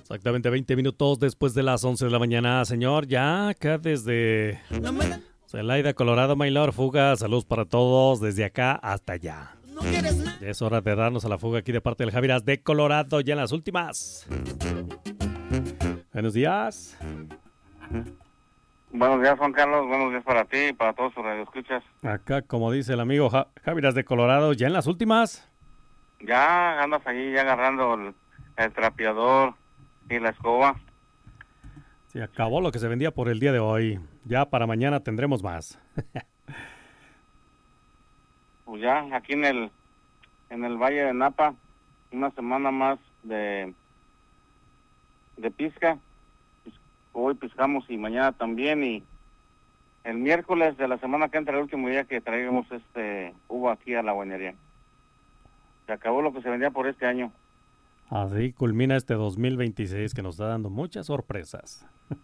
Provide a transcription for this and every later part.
Exactamente 20 minutos después de las 11 de la mañana, señor. Ya acá desde Zelaida, Colorado, Maylor, fuga. Saludos para todos desde acá hasta allá. Ya es hora de darnos a la fuga aquí de parte del Javiras de Colorado, ya en las últimas. Buenos días. Buenos días, Juan Carlos. Buenos días para ti y para todos sus radioescuchas. Acá, como dice el amigo Javiras de Colorado, ya en las últimas. Ya andas ahí ya agarrando el trapeador y la escoba. Se acabó lo que se vendía por el día de hoy. Ya para mañana tendremos más. Pues ya aquí en el Valle de Napa, una semana más de pisca. Hoy piscamos y mañana también, y el miércoles de la semana que entra, el último día que traigamos uva aquí a la guanería. Se acabó lo que se vendía por este año. Así culmina este 2026 que nos está dando muchas sorpresas.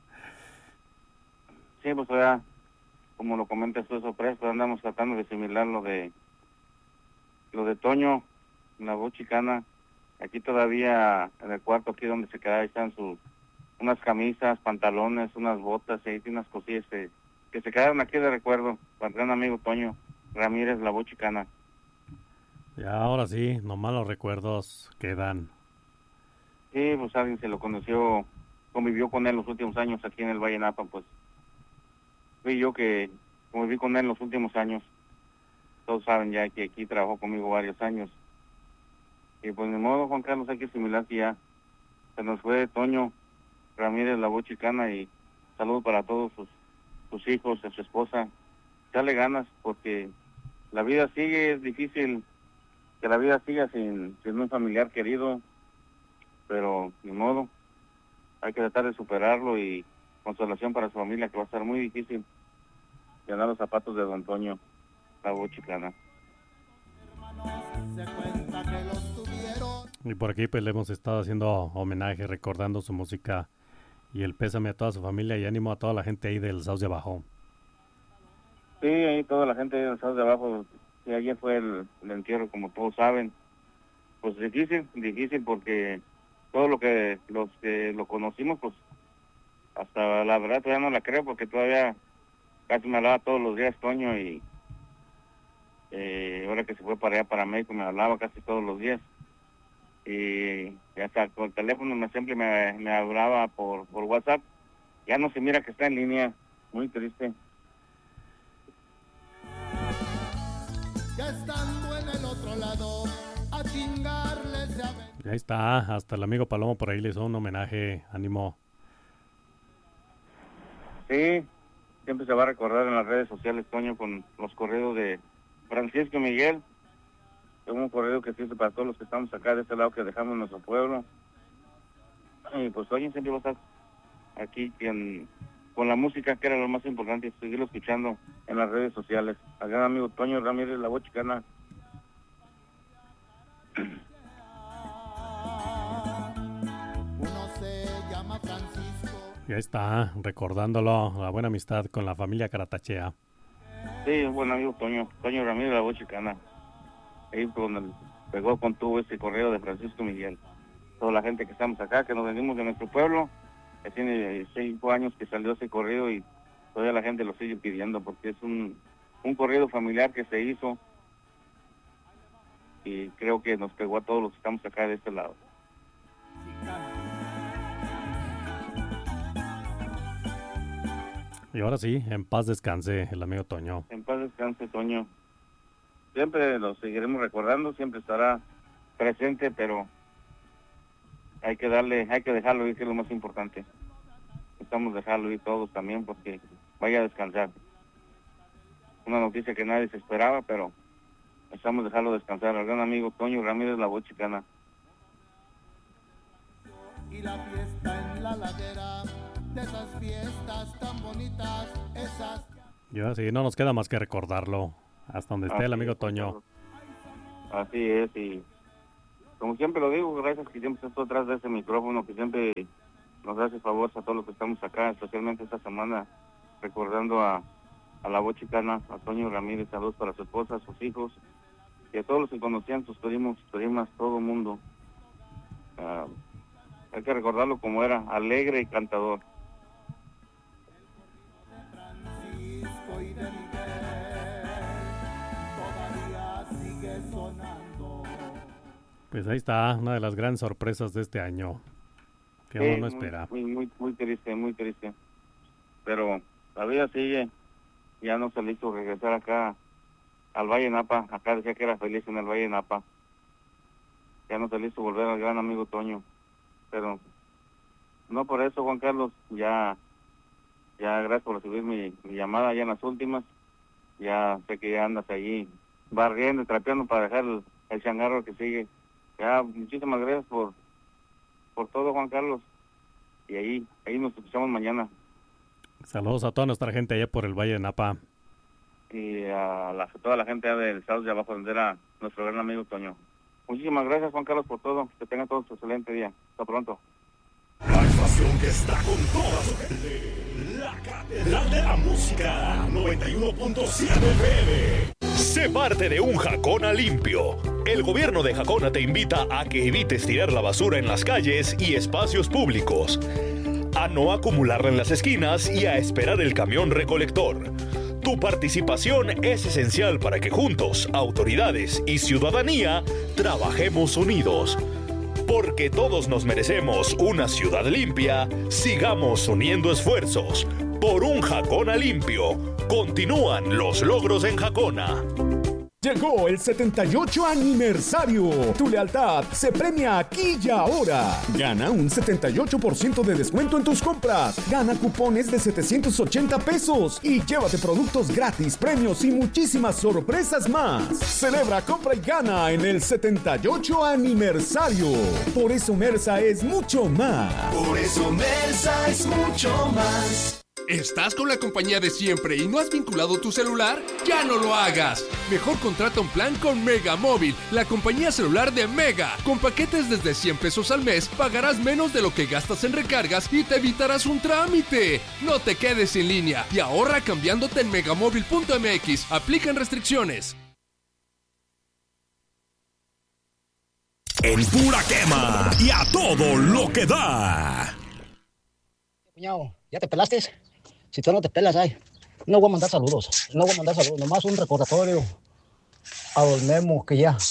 Sí, pues ya, como lo comentas tú, sorpresa, pues andamos tratando de asimilar lo de Toño, la voz chicana. Aquí todavía en el cuarto, aquí donde se queda, ahí están unas camisas, pantalones, unas botas, y ahí tiene unas cosillas que se quedaron aquí de recuerdo para el gran amigo Toño Ramírez, la voz chicana. Y ahora sí, nomás los recuerdos quedan. Sí, pues alguien se lo conoció, convivió con él los últimos años aquí en el Valle Napa, pues fui yo que conviví con él los últimos años. Todos saben ya que aquí trabajó conmigo varios años. Y pues de modo, Juan Carlos, hay que asimilar que ya se nos fue Toño Ramírez, la voz chicana, y saludos para todos sus hijos, a su esposa. Dale ganas, porque la vida sigue. Es difícil que la vida siga sin un familiar querido, pero ni modo, hay que tratar de superarlo, y consolación para su familia, que va a estar muy difícil llenar los zapatos de don Toño, la voz chicana. Y por aquí pues le hemos estado haciendo homenaje, recordando su música y el pésame a toda su familia y ánimo a toda la gente ahí del Sauce de Abajo. Sí, ahí toda la gente del Sauce de Abajo, sí, ayer fue el entierro, como todos saben. Pues difícil porque todo los que lo conocimos, pues hasta la verdad todavía no la creo, porque todavía casi me hablaba todos los días Toño, y ahora que se fue para allá, para México, me hablaba casi todos los días. Y hasta con el teléfono siempre me hablaba por WhatsApp. Ya no se mira que está en línea, muy triste. Ya estando en el otro lado, a chingarles ya ven. Ahí está, hasta el amigo Palomo por ahí le hizo un homenaje, ánimo. Sí, siempre se va a recordar en las redes sociales Toño con los corridos de Francisco Miguel. Es un corrido que se hizo para todos los que estamos acá de este lado, que dejamos nuestro pueblo. Y pues Toño siempre va a estar aquí con la música, que era lo más importante, seguirlo escuchando en las redes sociales. Al gran amigo Toño Ramírez, la voz chicana. Uno se llama Francisco. Y ahí está, recordándolo, la buena amistad con la familia Caratachea. Sí, un buen amigo Toño Ramírez, la voz chicana. Ahí donde pegó con tuvo ese correo de Francisco Miguel. Toda la gente que estamos acá, que nos venimos de nuestro pueblo, que tiene 5 años que salió ese correo, y todavía la gente lo sigue pidiendo, porque es un corrido familiar que se hizo, y creo que nos pegó a todos los que estamos acá de este lado. Y ahora sí, en paz descanse el amigo Toño. En paz descanse, Toño. Siempre lo seguiremos recordando, siempre estará presente, pero hay que dejarlo ir, que es lo más importante. Estamos dejarlo ir todos también, porque vaya a descansar. Una noticia que nadie se esperaba, pero estamos dejarlo descansar. Al gran amigo Toño Ramírez, la voz chicana. Y la fiesta en la ladera, de esas fiestas tan bonitas, esas. Y ahora sí, no nos queda más que recordarlo, hasta donde esté el amigo Toño. Así es, y como siempre lo digo, gracias que siempre estás atrás de ese micrófono, que siempre nos hace favor a todos los que estamos acá, especialmente esta semana, recordando a la voz chicana, a Toño Ramírez. Saludos para su esposa, sus hijos, y a todos los que conocían, sus primos, sus primas, todo el mundo. hay que recordarlo como era, alegre y cantador. Francisco y de Miguel, todavía sigue sonando. Pues ahí está, una de las grandes sorpresas de este año. Que uno no espera. Muy triste, muy triste. Pero la vida sigue. Ya no se le hizo regresar acá al Valle de Napa. Acá decía que era feliz en el Valle de Napa. Ya no se le hizo volver al gran amigo Toño. Pero no por eso, Juan Carlos. Ya gracias por recibir mi llamada ya en las últimas. Ya sé que ya andas allí barriendo y trapeando para dejar el changarro que sigue. Ya, muchísimas gracias por todo, Juan Carlos. Y ahí nos escuchamos mañana. Saludos a toda nuestra gente allá por el Valle de Napa. Y a toda la gente del estado de abajo, donde era nuestro gran amigo Toño. Muchísimas gracias, Juan Carlos, por todo. Que tengan todos un excelente día. Hasta pronto. La estación que está con toda su gente. La Catedral de la Música. 91.7 FM. Sé parte de un Jacona limpio. El gobierno de Jacona te invita a que evites tirar la basura en las calles y espacios públicos, a no acumularla en las esquinas y a esperar el camión recolector. Tu participación es esencial para que juntos, autoridades y ciudadanía, trabajemos unidos. Porque todos nos merecemos una ciudad limpia, sigamos uniendo esfuerzos. Por un Jacona limpio. Continúan los logros en Jacona. Llegó el 78 aniversario. Tu lealtad se premia aquí y ahora. Gana un 78% de descuento en tus compras. Gana cupones de 780 pesos. Y llévate productos gratis, premios y muchísimas sorpresas más. Celebra, compra y gana en el 78 aniversario. Por eso Mersa es mucho más. Por eso Mersa es mucho más. ¿Estás con la compañía de siempre y no has vinculado tu celular? ¡Ya no lo hagas! Mejor contrata un plan con Mega Móvil, la compañía celular de Mega. Con paquetes desde 100 pesos al mes, pagarás menos de lo que gastas en recargas y te evitarás un trámite. No te quedes sin línea y ahorra cambiándote en megamóvil.mx. Aplican restricciones. En pura quema y a todo lo que da. Cuñado, ¿ya te pelaste? Si tú no te pelas, no voy a mandar saludos. Nomás un recordatorio a don Memo, que ya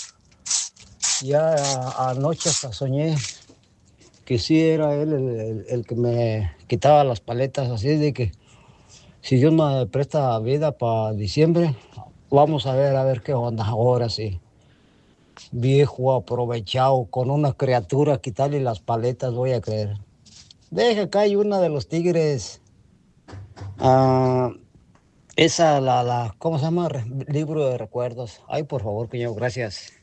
anoche hasta soñé que sí era él el que me quitaba las paletas. Así de que si Dios me presta vida para diciembre, vamos a ver qué onda. Ahora sí, viejo aprovechado, con una criatura quitarle las paletas, voy a creer. Deja que hay una de los tigres. Esa, ¿cómo se llama? Libro de recuerdos. Ay, por favor, cuñado, gracias.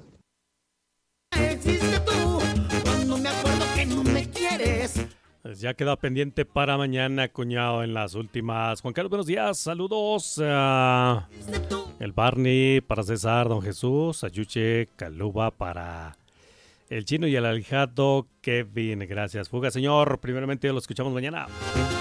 Existe tú, cuando me acuerdo que no me quieres. Pues ya queda pendiente para mañana, cuñado, en las últimas. Juan Carlos, buenos días, saludos. El Barney para César, don Jesús, Ayuche, Caluba para el Chino y el Alijado, Kevin, gracias. Fuga, señor, primeramente lo escuchamos mañana.